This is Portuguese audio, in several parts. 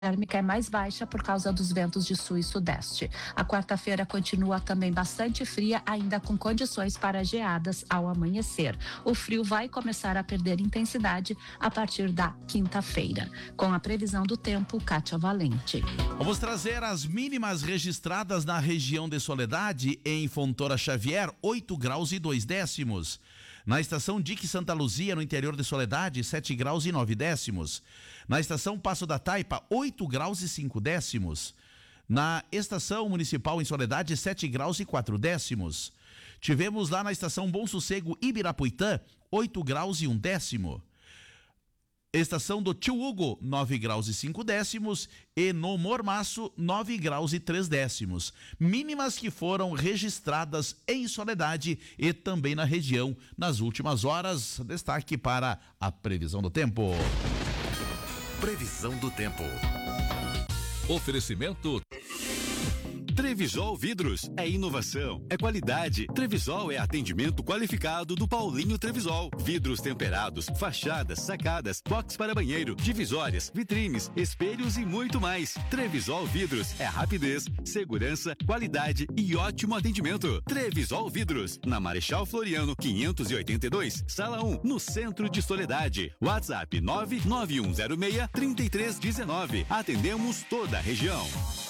térmica é mais baixa por causa dos ventos de sul e sudeste. A quarta-feira continua também bastante fria, ainda com condições para geadas ao amanhecer. O frio vai começar a perder intensidade a partir da quinta-feira. Com a previsão do tempo, Kátia Valente. Vamos trazer as mínimas registradas na região de Soledade, em Fontoura Xavier, 8 graus e 2 décimos. Na estação Dique Santa Luzia, no interior de Soledade, 7 graus e 9 décimos. Na estação Passo da Taipa, 8 graus e 5 décimos. Na estação municipal em Soledade, 7 graus e 4 décimos. Tivemos lá na estação Bom Sossego, Ibirapuitã, 8 graus e 1 décimo. Estação do Tio Hugo, 9 graus e 5 décimos. E no Mormaço, 9 graus e 3 décimos. Mínimas que foram registradas em Soledade e também na região nas últimas horas. Destaque para a previsão do tempo. Previsão do tempo. Oferecimento Trevisol Vidros, é inovação, é qualidade. Trevisol é atendimento qualificado do Paulinho Trevisol. Vidros temperados, fachadas, sacadas, box para banheiro, divisórias, vitrines, espelhos e muito mais. Trevisol Vidros é rapidez, segurança, qualidade e ótimo atendimento. Trevisol Vidros, na Marechal Floriano 582, Sala 1, no centro de Soledade. WhatsApp 99106-3319. Atendemos toda a região.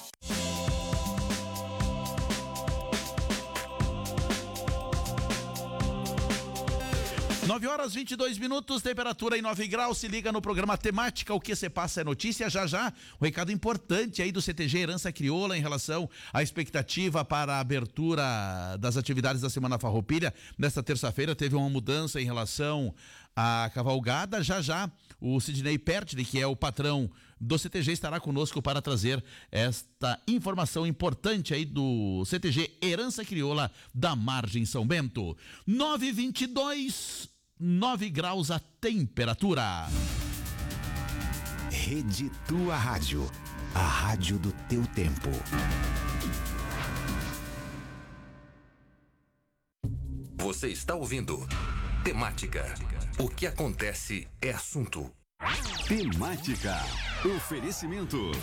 9 horas 22 minutos, temperatura em 9 graus. Se liga no programa Temática, o que se passa é notícia. Já já, um recado importante aí do CTG Herança Crioula em relação à expectativa para a abertura das atividades da Semana Farroupilha. Nesta terça-feira teve uma mudança em relação à cavalgada. Já já, o Sidney Pertile, que é o patrão do CTG, estará conosco para trazer esta informação importante aí do CTG Herança Crioula da Margem São Bento. 9:22, 9 graus a temperatura. Rede Tua Rádio, a rádio do teu tempo. Você está ouvindo Temática. O que acontece é assunto. Temática. Oferecimento.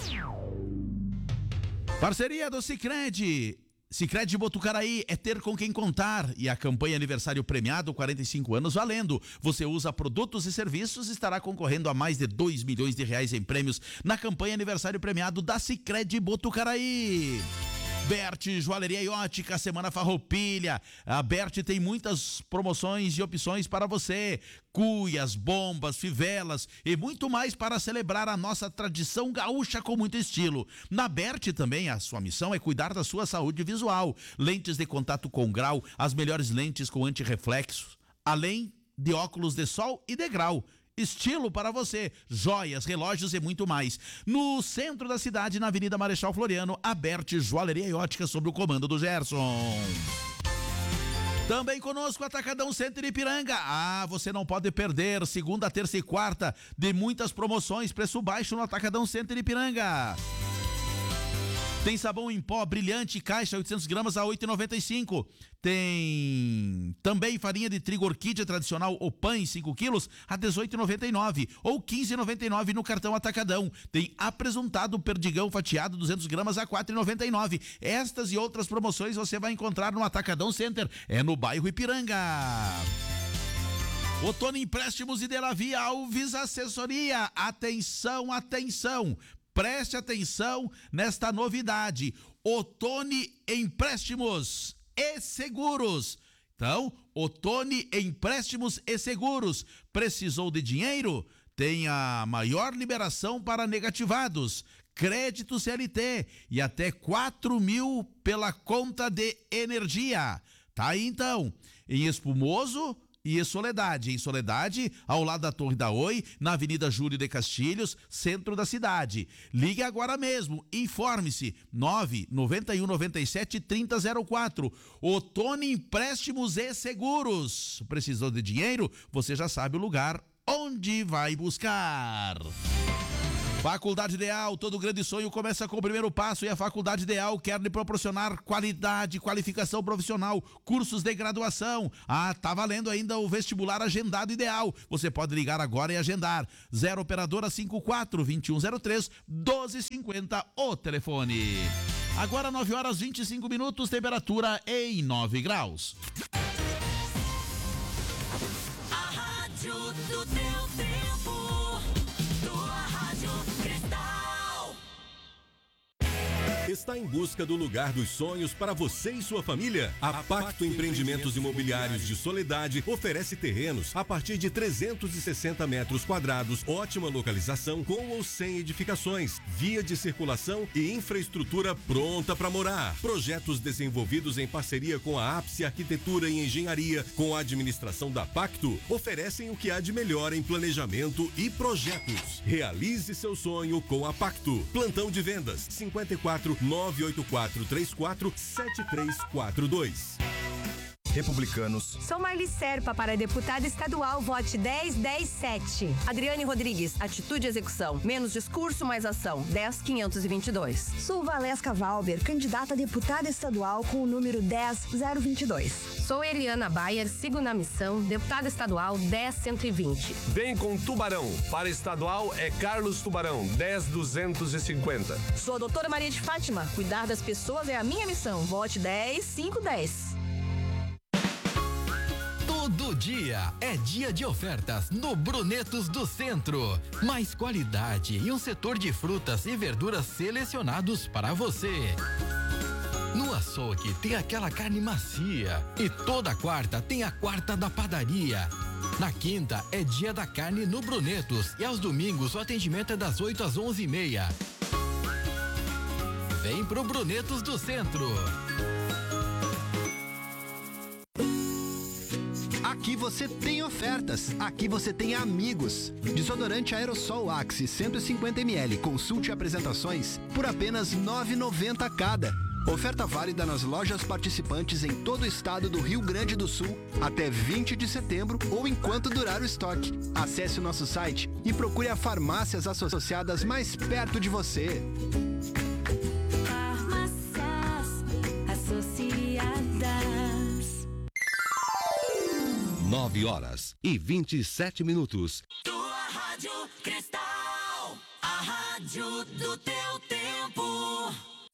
Parceria do Sicredi. Sicredi Botucaraí é ter com quem contar, e a campanha aniversário premiado 45 anos valendo. Você usa produtos e serviços e estará concorrendo a mais de 2 milhões de reais em prêmios na campanha aniversário premiado da Sicredi Botucaraí. Berti Joalheria e Ótica, Semana Farroupilha. A Berti tem muitas promoções e opções para você. Cuias, bombas, fivelas e muito mais para celebrar a nossa tradição gaúcha com muito estilo. Na Berti também a sua missão é cuidar da sua saúde visual. Lentes de contato com grau, as melhores lentes com antirreflexo, além de óculos de sol e de grau. Estilo para você, joias, relógios e muito mais. No centro da cidade, na Avenida Marechal Floriano, a Berti Joalheria e Ótica sob o comando do Gerson. Também conosco, Atacadão Center Ipiranga. Você não pode perder, segunda, terça e quarta, de muitas promoções, preço baixo no Atacadão Center Ipiranga. Tem sabão em pó brilhante, caixa 800 gramas a 8,95. Tem também farinha de trigo orquídea tradicional ou pães 5 quilos a 18,99 ou 15,99 no cartão Atacadão. Tem apresuntado perdigão fatiado 200 gramas a 4,99. Estas e outras promoções você vai encontrar no Atacadão Center, é no bairro Ipiranga. Outono Empréstimos e Delavia Alves Assessoria. Atenção, atenção. Preste atenção nesta novidade. Otone Empréstimos e Seguros. Então, Otone Empréstimos e Seguros. Precisou de dinheiro? Tem a maior liberação para negativados. Crédito CLT e até 4 mil pela conta de energia. Tá aí então. Em Espumoso e Soledade. Em Soledade, ao lado da Torre da Oi, na Avenida Júlio de Castilhos, centro da cidade. Ligue agora mesmo, informe-se, 99197-3004. Otone Empréstimos e Seguros. Precisou de dinheiro? Você já sabe o lugar onde vai buscar. Faculdade Ideal, todo grande sonho começa com o primeiro passo e a Faculdade Ideal quer lhe proporcionar qualidade, qualificação profissional, cursos de graduação. Tá valendo ainda o vestibular agendado Ideal. Você pode ligar agora e agendar. 0 operadora 54 2103 1250 o telefone. Agora 9 horas 25 minutos, temperatura em 9 graus. A rádio do teu tempo. Está em busca do lugar dos sonhos para você e sua família? A Pacto Empreendimentos Imobiliários de Soledade oferece terrenos a partir de 360 metros quadrados, ótima localização com ou sem edificações, via de circulação e infraestrutura pronta para morar. Projetos desenvolvidos em parceria com a Ápice Arquitetura e Engenharia, com a administração da Pacto, oferecem o que há de melhor em planejamento e projetos. Realize seu sonho com a Pacto. Plantão de vendas 54 984 34 7342. Republicanos. Sou Marli Serpa para deputada estadual, vote 10-10-7. Adriane Rodrigues, atitude e execução. Menos discurso, mais ação. 10.522. Sou Valesca Valber, candidata a deputada estadual com o número 10022. Sou Eliana Bayer, sigo na missão, deputada estadual 10120. Vem com Tubarão. Para estadual é Carlos Tubarão, 10250. Sou a doutora Maria de Fátima. Cuidar das pessoas é a minha missão. Vote 10-510. Todo dia é dia de ofertas no Brunetos do Centro. Mais qualidade e um setor de frutas e verduras selecionados para você. No açougue tem aquela carne macia e toda quarta tem a quarta da padaria. Na quinta é dia da carne no Brunetos e aos domingos o atendimento é das 8 às 11h30. Vem pro Brunetos do Centro. Aqui você tem ofertas, aqui você tem amigos. Desodorante Aerosol Axe 150ml, consulte apresentações por apenas R$ 9,90 cada. Oferta válida nas lojas participantes em todo o estado do Rio Grande do Sul até 20 de setembro ou enquanto durar o estoque. Acesse o nosso site e procure as farmácias associadas mais perto de você. Farmácias associadas. 9 horas e 27 minutos. Tua Rádio Cristal, a rádio do teu tempo.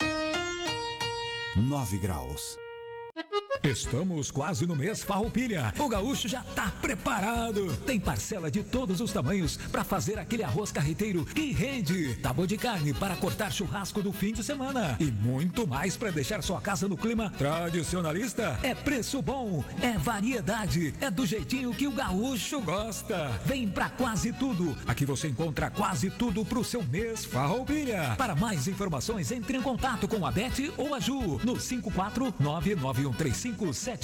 9 graus. Estamos quase no mês Farroupilha. O gaúcho já tá preparado. Tem parcela de todos os tamanhos para fazer aquele arroz carreteiro que rende. Tábua de carne para cortar churrasco do fim de semana. E muito mais para deixar sua casa no clima tradicionalista. É preço bom, é variedade, é do jeitinho que o gaúcho gosta. Vem pra Quase Tudo. Aqui você encontra quase tudo pro seu mês Farroupilha. Para mais informações, entre em contato com a Beth ou a Ju no 54991357907.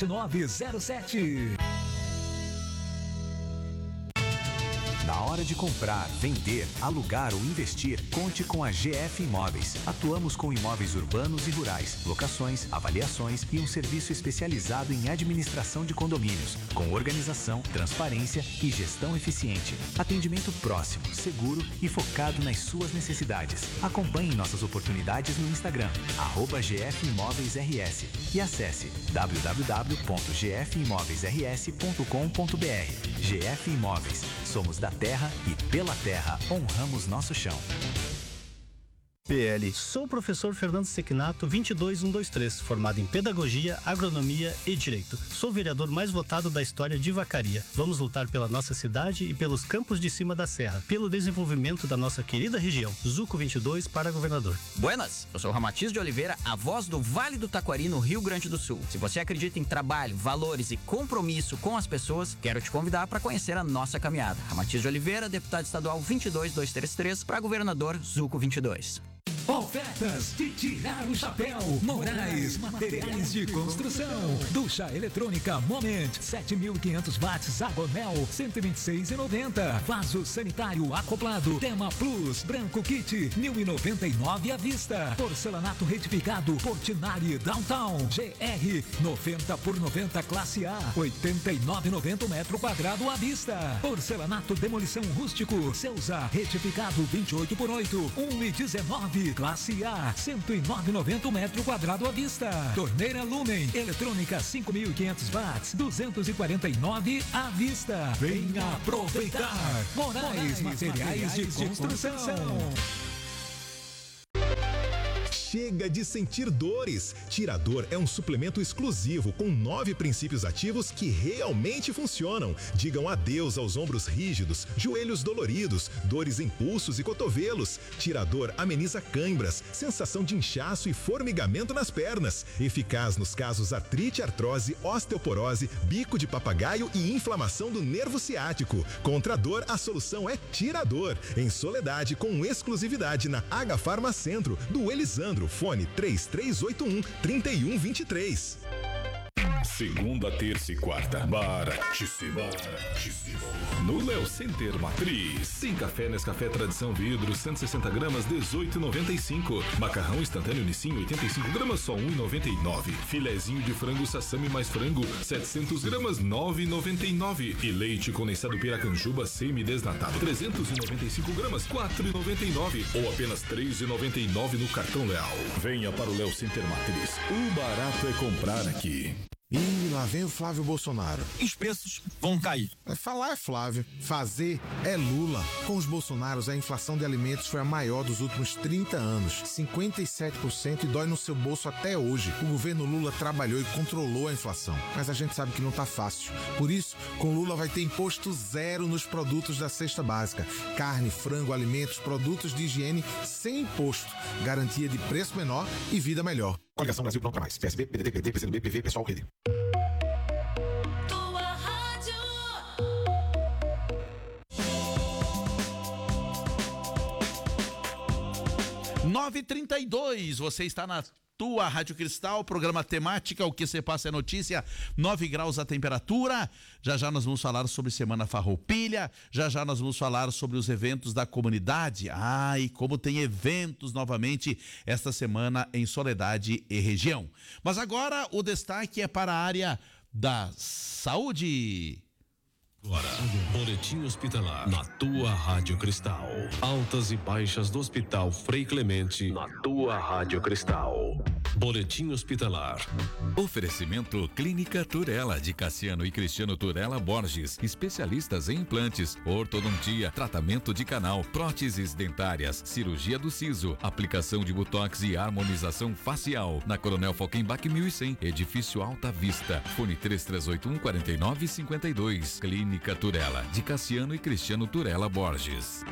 Na hora de comprar, vender, alugar ou investir, conte com a GF Imóveis. Atuamos com imóveis urbanos e rurais, locações, avaliações e um serviço especializado em administração de condomínios, com organização, transparência e gestão eficiente. Atendimento próximo, seguro e focado nas suas necessidades. Acompanhe nossas oportunidades no Instagram, @GF Imóveis RS e acesse www.gfimoveisrs.com.br. GF Imóveis. Somos da terra e pela terra honramos nosso chão. PL. Sou o professor Fernando Sequinato, 22123, formado em Pedagogia, Agronomia e Direito. Sou o vereador mais votado da história de Vacaria. Vamos lutar pela nossa cidade e pelos campos de cima da serra, pelo desenvolvimento da nossa querida região. Zuco 22 para governador. Buenas, eu sou Ramatiz de Oliveira, a voz do Vale do Taquari, no Rio Grande do Sul. Se você acredita em trabalho, valores e compromisso com as pessoas, quero te convidar para conhecer a nossa caminhada. Ramatiz de Oliveira, deputado estadual 22233 para governador Zuco 22. Ofertas de tirar o chapéu. Moraes Materiais de Construção. Ducha eletrônica Moment 7.500 watts Agonel 126,90. Vaso sanitário acoplado Tema Plus Branco Kit 1.099 à vista. Porcelanato retificado Portinari Downtown GR 90 por 90 classe A 89,90 metro quadrado à vista. Porcelanato demolição rústico Ceusa retificado 28 por 8 1,19 classe A 109,90 metro quadrado à vista. Torneira Lumen eletrônica 5.500 watts 249 à vista. Venha aproveitar. Moraes Materiais de Construção. Chega de sentir dores. Tirador é um suplemento exclusivo com 9 princípios ativos que realmente funcionam. Digam adeus aos ombros rígidos, joelhos doloridos, dores em pulsos e cotovelos. Tirador ameniza cãibras, sensação de inchaço e formigamento nas pernas. Eficaz nos casos artrite, artrose, osteoporose, bico de papagaio e inflamação do nervo ciático. Contra a dor, a solução é Tirador. Em Soledade, com exclusividade na H Farma Centro, do Elisandro. Fone 3381-3123. Segunda, terça e quarta, baratíssimo. No Léo Center Matriz. Tem café Nescafé Tradição Vidro, 160 gramas, 18,95. Macarrão instantâneo Nissin, 85 gramas, só 1,99. Filezinho de frango Sassami mais frango, 700 gramas, 9,99. E leite condensado Piracanjuba semi-desnatado, 395 gramas, 4,99. Ou apenas 3,99 no cartão Leal. Venha para o Léo Center Matriz. O barato é comprar aqui. E lá vem o Flávio Bolsonaro. Os preços vão cair. Falar é Flávio, fazer é Lula. Com os Bolsonaros, a inflação de alimentos foi a maior dos últimos 30 anos. 57% e dói no seu bolso até hoje. O governo Lula trabalhou e controlou a inflação. Mas a gente sabe que não tá fácil. Por isso, com Lula vai ter imposto zero nos produtos da cesta básica. Carne, frango, alimentos, produtos de higiene sem imposto. Garantia de preço menor e vida melhor. Coligação Brasil Pronto Mais. PSB, PDT, PT, PCdoB, PV, Pessoal, Rede. Tua rádio. 9h32, você está na Tua Rádio Cristal, programa temática, o que se passa é notícia, 9 graus a temperatura. Já já nós vamos falar sobre Semana Farroupilha, já já nós vamos falar sobre os eventos da comunidade. E como tem eventos novamente esta semana em Soledade e região. Mas agora o destaque é para a área da saúde. Agora, boletim hospitalar na Tua Rádio Cristal. Altas e baixas do Hospital Frei Clemente na Tua Rádio Cristal. Boletim hospitalar. Oferecimento Clínica Turela, de Cassiano e Cristiano Turela Borges, especialistas em implantes, ortodontia, tratamento de canal, próteses dentárias, cirurgia do siso, aplicação de botox e harmonização facial. Na Coronel Falkenbach 1100, edifício Alta Vista. Fone 3381-4952. Clínica Turela, de Cassiano e Cristiano Turela Borges.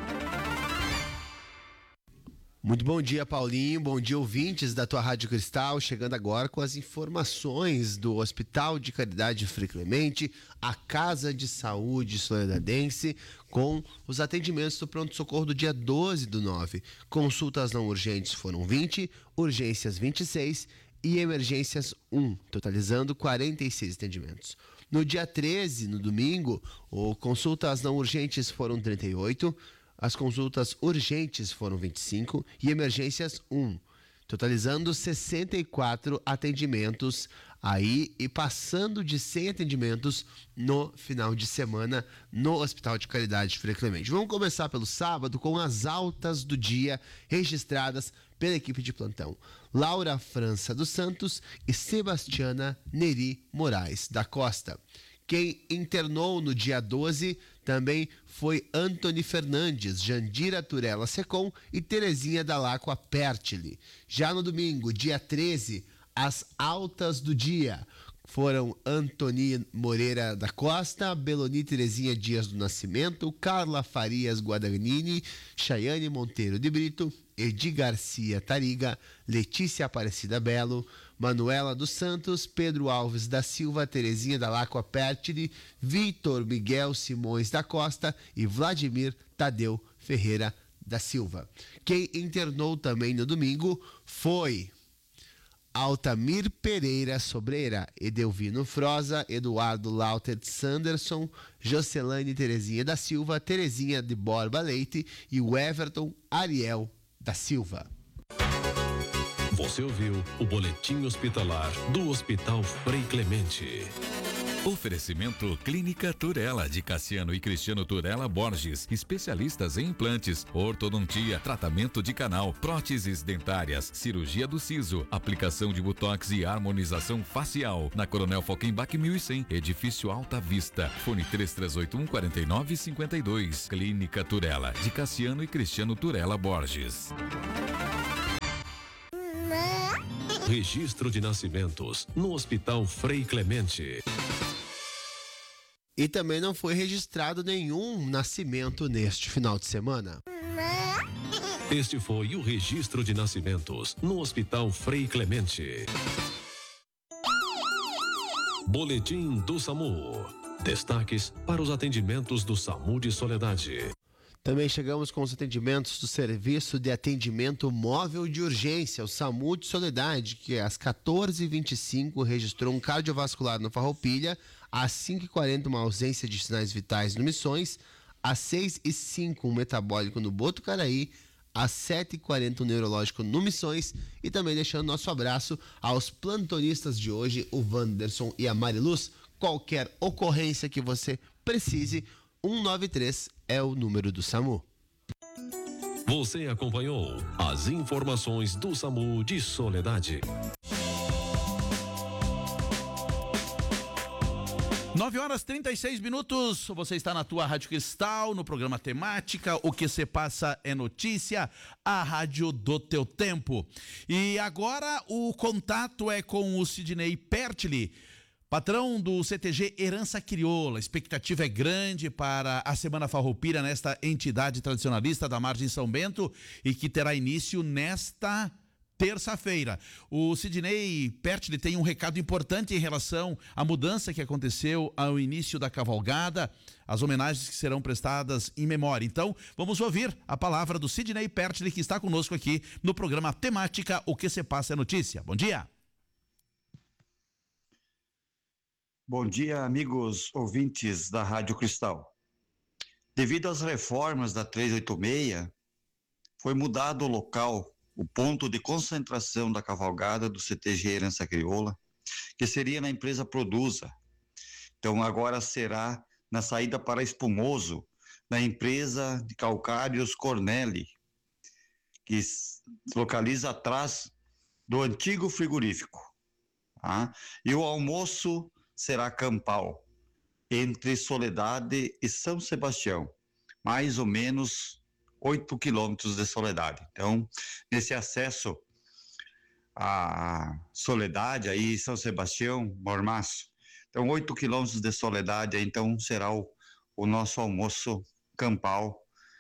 Muito bom dia, Paulinho. Bom dia, ouvintes da Tua Rádio Cristal. Chegando agora com as informações do Hospital de Caridade Frei Clemente, a Casa de Saúde Soledadense, com os atendimentos do pronto-socorro do dia 12/9. Consultas não urgentes foram 20, urgências 26 e emergências 1, totalizando 46 atendimentos. No dia 13, no domingo, consultas não urgentes foram 38, as consultas urgentes foram 25 e emergências 1, totalizando 64 atendimentos aí e passando de 100 atendimentos no final de semana no Hospital de Caridade Frei Clemente. Vamos começar pelo sábado com as altas do dia registradas pela equipe de plantão. Laura França dos Santos e Sebastiana Neri Moraes da Costa. Quem internou no dia 12 também foi Antony Fernandes, Jandira Turella Secom e Terezinha Dalacqua Pertili. Já no domingo, dia 13, as altas do dia foram Antony Moreira da Costa, Beloni Terezinha Dias do Nascimento, Carla Farias Guadagnini, Chayane Monteiro de Brito, Edi Garcia Tariga, Letícia Aparecida Belo, Manuela dos Santos, Pedro Alves da Silva, Terezinha Dalacqua Pertili, Vitor Miguel Simões da Costa e Vladimir Tadeu Ferreira da Silva. Quem internou também no domingo foi Altamir Pereira Sobreira, Edelvino Froza, Eduardo Lauter Sanderson, Jocelane Terezinha da Silva, Terezinha de Borba Leite e o Everton Ariel da Silva. Você ouviu o Boletim Hospitalar do Hospital Frei Clemente. Oferecimento Clínica Turela, de Cassiano e Cristiano Turela Borges, especialistas em implantes, ortodontia, tratamento de canal, próteses dentárias, cirurgia do siso, aplicação de botox e harmonização facial. Na Coronel Falkenbach 1100, edifício Alta Vista, fone 3381-4952. Clínica Turela, de Cassiano e Cristiano Turela Borges. Registro de nascimentos no Hospital Frei Clemente. E também não foi registrado nenhum nascimento neste final de semana. Este foi o registro de nascimentos no Hospital Frei Clemente. Boletim do SAMU. Destaques para os atendimentos do SAMU de Soledade. Também chegamos com os atendimentos do Serviço de Atendimento Móvel de Urgência, o SAMU de Soledade, que às 14h25 registrou um cardiovascular no Farroupilha, às 5h40 uma ausência de sinais vitais no Missões, às 6h05 um metabólico no Botucaraí, às 7h40 um neurológico no Missões, e também deixando nosso abraço aos plantonistas de hoje, o Wanderson e a Mariluz. Qualquer ocorrência que você precise, 193 é o número do SAMU. Você acompanhou as informações do SAMU de Soledade. 9h36. Você está na tua Rádio Cristal, no programa Temática, o que se passa é notícia, a rádio do teu tempo. E agora o contato é com o Sidney Pertile, patrão do CTG Herança Crioula. A expectativa é grande para a Semana Farroupilha nesta entidade tradicionalista da Margem São Bento e que terá início nesta terça-feira. O Sidney Pertile tem um recado importante em relação à mudança que aconteceu ao início da cavalgada, as homenagens que serão prestadas em memória. Então, vamos ouvir a palavra do Sidney Pertile, que está conosco aqui no programa Temática, o que se passa é notícia. Bom dia. Bom dia, amigos ouvintes da Rádio Cristal. Devido às reformas da 386, foi mudado o local, o ponto de concentração da cavalgada do CTG Herança Crioula, que seria na empresa Produza. Então agora será na saída para Espumoso, na empresa de calcários Cornelli, que se localiza atrás do antigo frigorífico. Tá? E o almoço será campal, entre Soledade e São Sebastião, mais ou menos 8 quilômetros de Soledade. Então, nesse acesso a Soledade, aí São Sebastião, Mormaço, então 8 quilômetros de Soledade, então será o nosso almoço campal.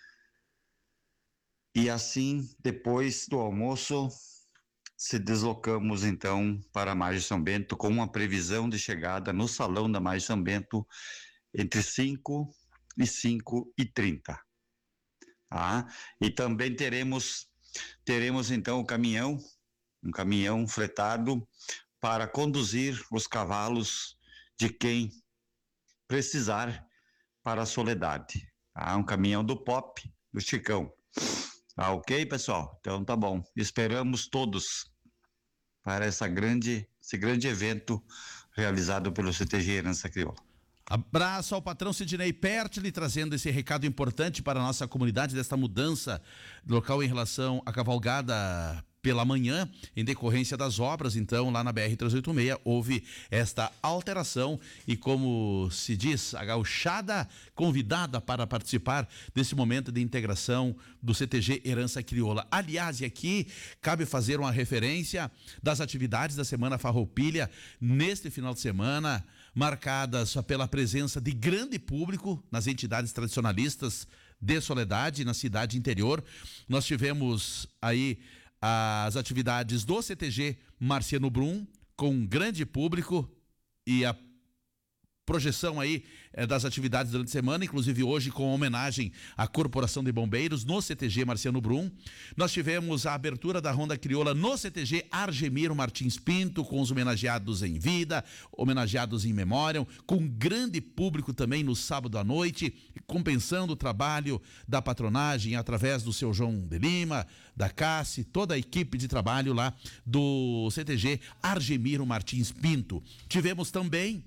E assim, depois do almoço, se deslocamos então para a Margem São Bento com uma previsão de chegada no Salão da Margem São Bento entre 5 e 5h30. Tá? E também teremos então um caminhão fretado para conduzir os cavalos de quem precisar para a Soledade. Tá? Um caminhão do Pop, do Chicão. Tá ok, pessoal? Então tá bom. Esperamos todos para esse grande evento realizado pelo CTG Herança Crioula. Abraço ao patrão Sidney Pertile, trazendo esse recado importante para a nossa comunidade desta mudança local em relação à cavalgada pela manhã, em decorrência das obras. Então, lá na BR-386 houve esta alteração e, como se diz, a gauchada convidada para participar desse momento de integração do CTG Herança Crioula. Aliás, e aqui cabe fazer uma referência das atividades da Semana Farroupilha neste final de semana, marcadas pela presença de grande público nas entidades tradicionalistas de Soledade, na cidade interior. Nós tivemos aí as atividades do CTG Marciano Brum, com um grande público e a projeção aí das atividades durante a semana, inclusive hoje com homenagem à Corporação de Bombeiros no CTG Marciano Brum. Nós tivemos a abertura da Ronda Crioula no CTG Argemiro Martins Pinto, com os homenageados em vida, homenageados em memória, com grande público também no sábado à noite, compensando o trabalho da patronagem através do seu João de Lima, da Cassi, toda a equipe de trabalho lá do CTG Argemiro Martins Pinto. Tivemos também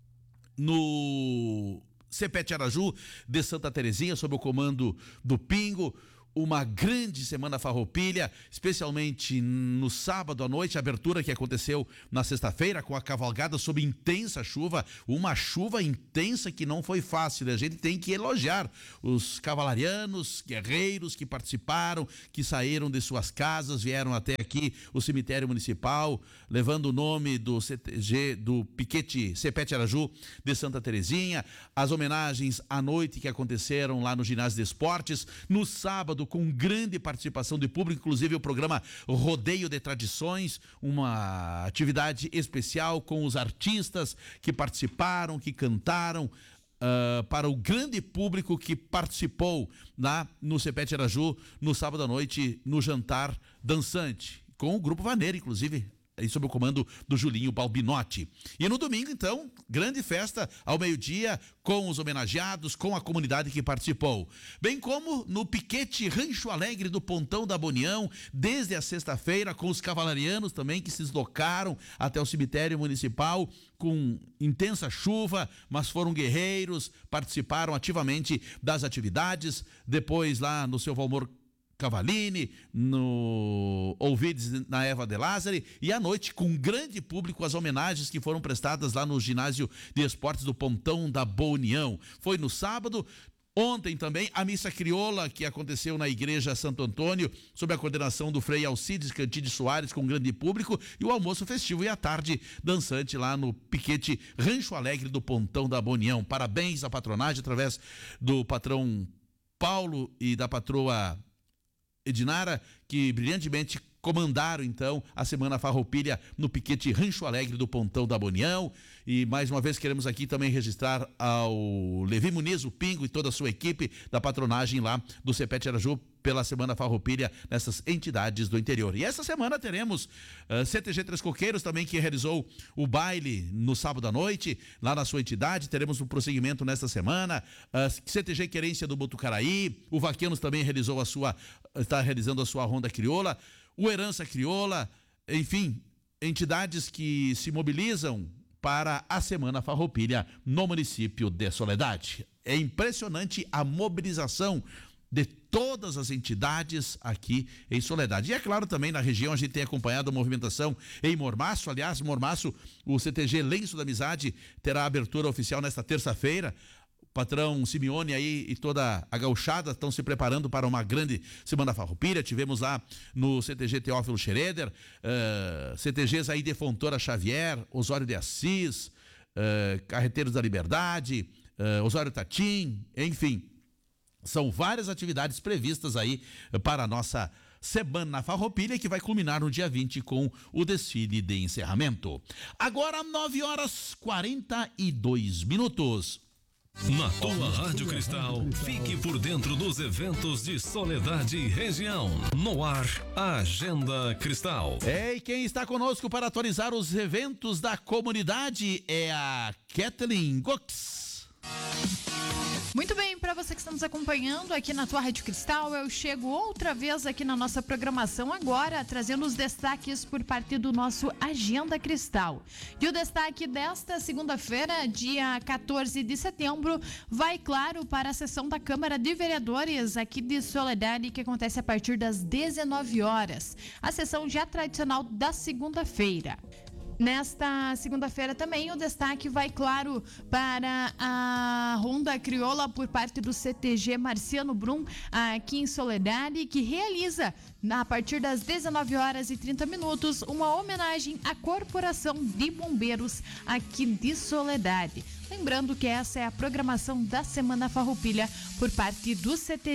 no CPET Araju de Santa Terezinha, sob o comando do Pingo, uma grande semana farroupilha, especialmente no sábado à noite, a abertura que aconteceu na sexta-feira com a cavalgada sob intensa chuva, uma chuva intensa que não foi fácil. A gente tem que elogiar os cavalarianos, guerreiros que participaram, que saíram de suas casas, vieram até aqui o cemitério municipal, levando o nome do CTG, do Piquete CPET Araju de Santa Terezinha, as homenagens à noite que aconteceram lá no ginásio de esportes, no sábado com grande participação de público, inclusive o programa Rodeio de Tradições, uma atividade especial com os artistas que participaram, que cantaram, para o grande público que participou lá no CPET Araju no sábado à noite, no jantar dançante, com o Grupo Vaneira, inclusive, aí sob o comando do Julinho Balbinotti. E no domingo, então, grande festa ao meio-dia, com os homenageados, com a comunidade que participou. Bem como no Piquete Rancho Alegre do Pontão da Bonião, desde a sexta-feira, com os cavalarianos também, que se deslocaram até o cemitério municipal, com intensa chuva, mas foram guerreiros, participaram ativamente das atividades. Depois, lá no seu Valmor Cavalini, no Ouvides na Eva de Lázari, e à noite com grande público as homenagens que foram prestadas lá no ginásio de esportes do Pontão da Boa União. Foi no sábado. Ontem também a missa crioula que aconteceu na igreja Santo Antônio, sob a coordenação do Frei Alcides Cantide Soares, com grande público, e o almoço festivo e a tarde dançante lá no Piquete Rancho Alegre do Pontão da Boa União. Parabéns à patronagem através do patrão Paulo e da patroa Edinara, que brilhantemente comandaram então a Semana Farroupilha no Piquete Rancho Alegre do Pontão da Bonião. E mais uma vez queremos aqui também registrar ao Levi Muniz, o Pingo e toda a sua equipe da patronagem lá do CPET Araju pela Semana Farroupilha nessas entidades do interior. E essa semana teremos CTG Três Coqueiros também, que realizou o baile no sábado à noite lá na sua entidade. Teremos um prosseguimento nesta semana. CTG Querência do Botucaraí, o Vaquianos também está realizando a sua Ronda Crioula, o Herança Crioula, enfim, entidades que se mobilizam para a Semana Farroupilha no município de Soledade. É impressionante a mobilização de todas as entidades aqui em Soledade. E é claro, também na região a gente tem acompanhado a movimentação em Mormaço. Aliás, Mormaço, o CTG Lenço da Amizade terá a abertura oficial nesta terça-feira. O patrão Simeone aí e toda a gauchada estão se preparando para uma grande Semana Farroupilha. Tivemos lá no CTG Teófilo Schroeder, CTGs aí de Fontoura Xavier, Osório de Assis, Carreteiros da Liberdade, Osório Tatim, enfim. São várias atividades previstas aí para a nossa Semana Farroupilha, que vai culminar no dia 20 com o desfile de encerramento. Agora, 9h42. Na tua Rádio Cristal, fique por dentro dos eventos de Soledade e região. No ar, a Agenda Cristal. E quem está conosco para atualizar os eventos da comunidade é a Kathleen Gox. Muito bem, para você que está nos acompanhando aqui na tua Rádio Cristal, eu chego outra vez aqui na nossa programação agora, trazendo os destaques por parte do nosso Agenda Cristal. E o destaque desta segunda-feira, dia 14 de setembro, vai, claro, para a sessão da Câmara de Vereadores aqui de Soledade, que acontece a partir das 19 horas. A sessão já tradicional da segunda-feira. Nesta segunda-feira também o destaque vai, claro, para a Ronda Crioula por parte do CTG Marciano Brum aqui em Soledade, que realiza a partir das 19h30 uma homenagem à Corporação de Bombeiros aqui de Soledade. Lembrando que essa é a programação da Semana Farroupilha por parte do CTG.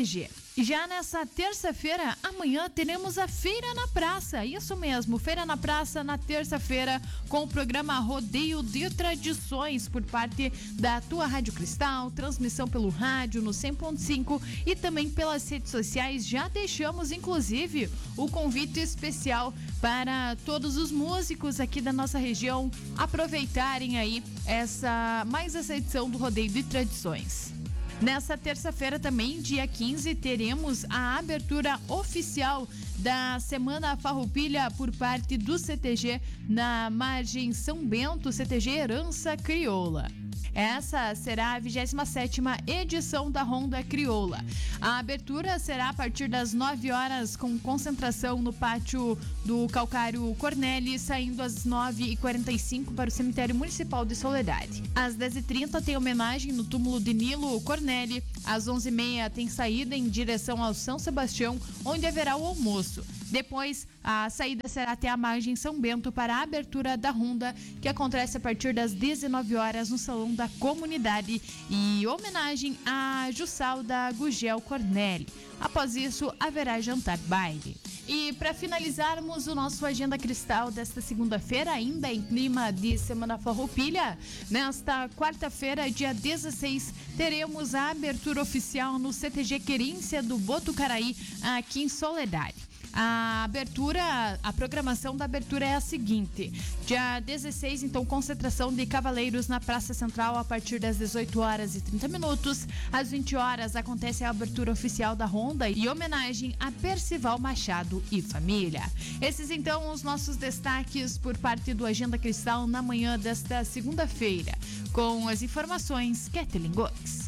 Já nessa terça-feira, amanhã teremos a Feira na Praça, isso mesmo, Feira na Praça na terça-feira com o programa Rodeio de Tradições por parte da tua Rádio Cristal, transmissão pelo rádio no 100.5 e também pelas redes sociais. Já deixamos inclusive o convite especial para todos os músicos aqui da nossa região aproveitarem aí essa edição do Rodeio de Tradições. Nessa terça-feira também, dia 15, teremos a abertura oficial da Semana Farroupilha por parte do CTG na margem São Bento, CTG Herança Crioula. Essa será a 27ª edição da Ronda Crioula. A abertura será a partir das 9 horas com concentração no pátio do Calcário Corneli, saindo às 9h45 para o Cemitério Municipal de Soledade. Às 10h30 tem homenagem no túmulo de Nilo Corneli. Às 11h30 tem saída em direção ao São Sebastião, onde haverá o almoço. Depois, a saída será até a margem São Bento para a abertura da ronda, que acontece a partir das 19 horas no Salão da Comunidade e homenagem a Jussalda Gugel Corneli. Após isso, haverá jantar baile. E para finalizarmos o nosso Agenda Cristal desta segunda-feira, ainda em clima de Semana Farroupilha, nesta quarta-feira, dia 16, teremos a abertura oficial no CTG Querência do Botucaraí, aqui em Soledade. A programação da abertura é a seguinte: dia 16, então, concentração de cavaleiros na Praça Central a partir das 18h30. Às 20 horas acontece a abertura oficial da Ronda e homenagem a Percival Machado e família. Esses, então, os nossos destaques por parte do Agenda Cristal na manhã desta segunda-feira. Com as informações, Kathleen Gomes.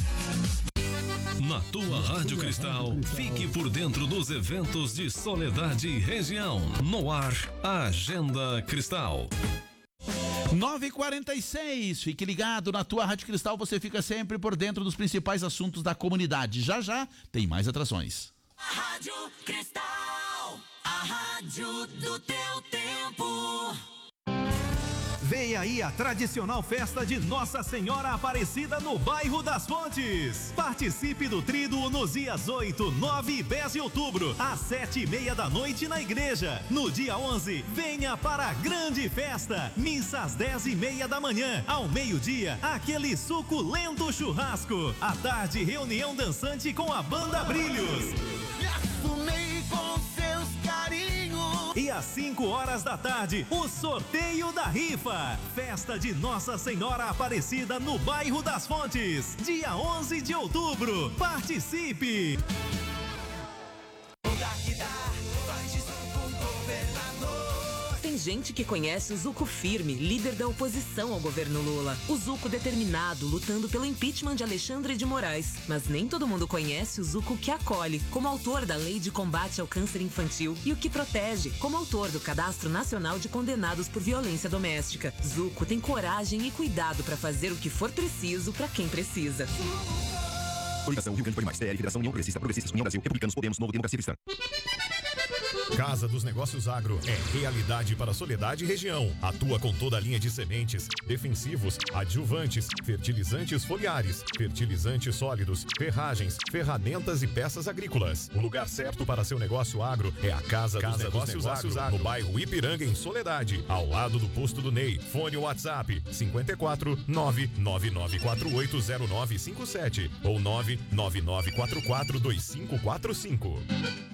Na tua Rádio Cristal, fique por dentro dos eventos de Soledade e região. No ar, Agenda Cristal. 9h46, fique ligado na tua Rádio Cristal, você fica sempre por dentro dos principais assuntos da comunidade. Já já tem mais atrações. Rádio Cristal, a rádio do teu tempo. Vem aí a tradicional festa de Nossa Senhora Aparecida no bairro das Fontes. Participe do Tríduo nos dias 8, 9 e 10 de outubro, às 7h30 da noite na igreja. No dia 11, venha para a grande festa. Missa às 10h30 da manhã. Ao meio-dia, aquele suculento churrasco. À tarde, reunião dançante com a Banda Brilhos. Me assumei com seus carinhos. E às 5 horas da tarde, o sorteio da rifa. Festa de Nossa Senhora Aparecida no bairro das Fontes. Dia 11 de outubro. Participe! Tem gente que conhece o Zucco Firme, líder da oposição ao governo Lula. O Zucco determinado, lutando pelo impeachment de Alexandre de Moraes. Mas nem todo mundo conhece o Zucco que acolhe, como autor da Lei de Combate ao Câncer Infantil, e o que protege, como autor do Cadastro Nacional de Condenados por Violência Doméstica. Zucco tem coragem e cuidado para fazer o que for preciso para quem precisa. Coligação Rio Grande Por Mais, PL, Federação União Progressista, Progressistas, União Brasil, Republicanos, Podemos, Novo Democracia Cristã. Casa dos Negócios Agro é realidade para Soledade e região. Atua com toda a linha de sementes, defensivos, adjuvantes, fertilizantes foliares, fertilizantes sólidos, ferragens, ferramentas e peças agrícolas. O lugar certo para seu negócio agro é a Casa dos Negócios Agro, no bairro Ipiranga, em Soledade, ao lado do posto do Ney. Fone WhatsApp 54 999480957 ou 999442545.